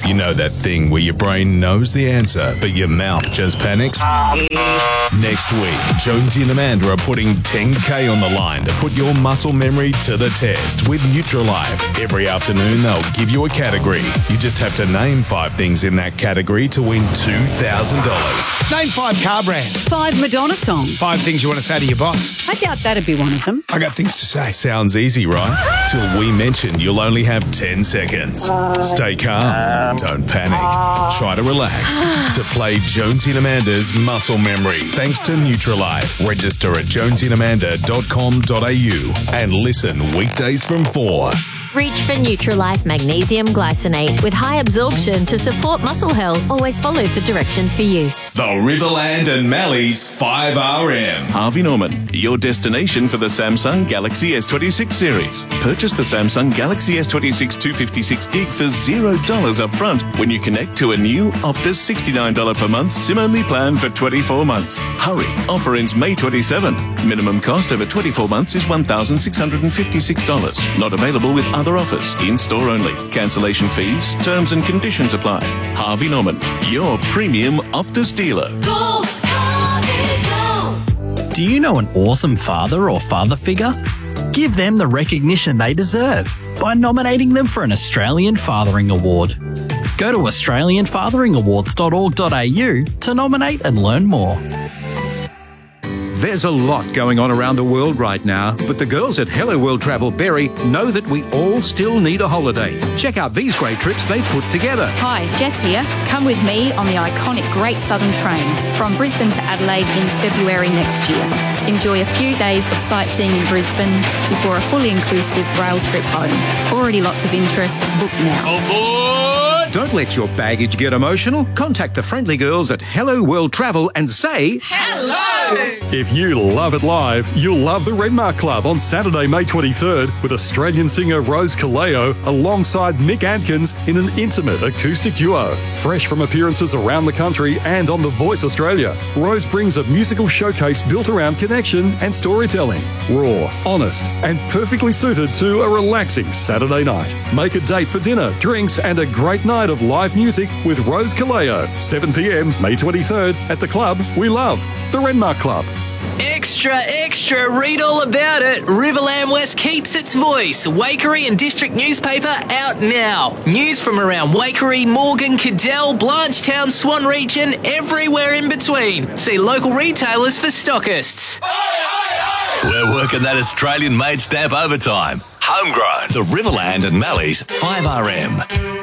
You know that thing where your brain knows the answer, but your mouth just panics? Next week, Jonesy and Amanda are putting $10K on the line to put your muscle memory to the test with Nutrilife. Every afternoon, they'll give you a category. You just have to name 5 things in that category to win $2,000. Name 5 car brands. 5 Madonna songs. 5 things you want to say to your boss. I doubt that'd be one of them. I got things to say. Sounds easy, right? Till we mention you'll only have 10 seconds. Stay calm. Don't panic. Try to relax. To play Jonesy and Amanda's Muscle Memory. Thanks to Nutrilife. Register at jonesyandamanda.com.au and listen weekdays from 4. Reach for Nutrilife Magnesium Glycinate with high absorption to support muscle health. Always follow the directions for use. The Riverland and Mally's 5RM. Harvey Norman, your destination for the Samsung Galaxy S26 series. Purchase the Samsung Galaxy S26 256 gig for $0 up front when you connect to a new Optus $69 per month SIM-only plan for 24 months. Hurry, offer ends May 27. Minimum cost over 24 months is $1,656. Not available with other offers. In-store only. Cancellation fees, terms and conditions apply. Harvey Norman, your premium Optus dealer. Go, Harvey, go! Do you know an awesome father or father figure? Give them the recognition they deserve by nominating them for an Australian Fathering Award. Go to australianfatheringawards.org.au to nominate and learn more. There's a lot going on around the world right now, but the girls at Hello World Travel Berry know that we all still need a holiday. Check out these great trips they've put together. Hi, Jess here. Come with me on the iconic Great Southern Train from Brisbane to Adelaide in February next year. Enjoy a few days of sightseeing in Brisbane before a fully inclusive rail trip home. Already lots of interest. Book now. Oh boy! Don't let your baggage get emotional. Contact the friendly girls at Hello World Travel and say Hello! If you love it live, you'll love the Renmark Club on Saturday, May 23rd with Australian singer Rose Kaleo alongside Mick Adkins in an intimate acoustic duo. Fresh from appearances around the country and on The Voice Australia, Rose brings a musical showcase built around connection and storytelling. Raw, honest, and perfectly suited to a relaxing Saturday night. Make a date for dinner, drinks, and a great night of live music with Rose Kaleo. 7 p.m, May 23rd at the club we love, the Renmark Club. Extra, extra, read all about it. Riverland West keeps its voice. Waikerie and District newspaper out now. News from around Waikerie, Morgan, Cadell, Blanchetown, Swan region, everywhere in between. See local retailers for stockists. We're working that Australian-made stamp overtime. Homegrown. The Riverland and Mally's 5RM.